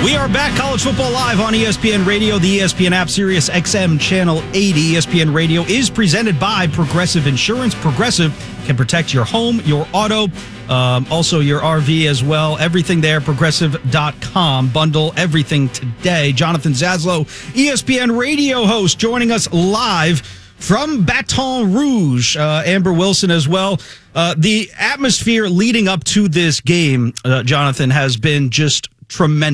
We are back, College Football Live on ESPN Radio, the ESPN app, Sirius XM Channel 80. ESPN Radio is presented by Progressive Insurance. Progressive can protect your home, your auto, also your RV as well. Everything there, progressive.com. Bundle everything today. Jonathan Zaslow, ESPN Radio host, joining us live from Baton Rouge. Amber Wilson as well. The atmosphere leading up to this game, Jonathan, has been just tremendous.